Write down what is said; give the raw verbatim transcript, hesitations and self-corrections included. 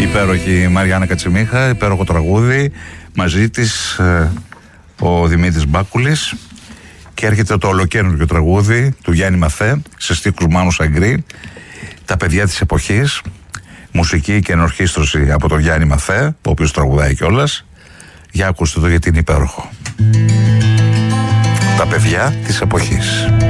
υπέροχη Μαριάννα Κατσιμίχα, υπέροχο τραγούδι, μαζί της ε, ο Δημήτρης Μπάκουλης, και έρχεται το ολοκαίρινο τραγούδι του Γιάννη Μαθέ σε στίχους Μάνου Σαγκρή, τα παιδιά της εποχής, μουσική και ενορχήστρωση από τον Γιάννη Μαθέ, ο οποίος τραγουδάει κιόλας. Για ακούστε το γιατί είναι υπέροχο. Τα παιδιά της εποχής.